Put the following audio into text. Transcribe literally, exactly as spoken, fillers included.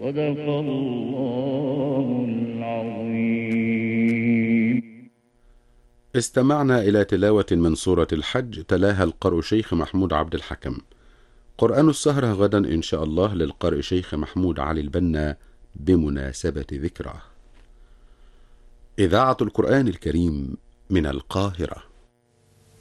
صدق الله العظيم. استمعنا إلى تلاوة من سورة الحج تلاها القارئ شيخ محمود عبد الحكم. قرآن السهرة غدا إن شاء الله للقارئ شيخ محمود علي البنا بمناسبة ذكراه. إذاعة القرآن الكريم من القاهرة.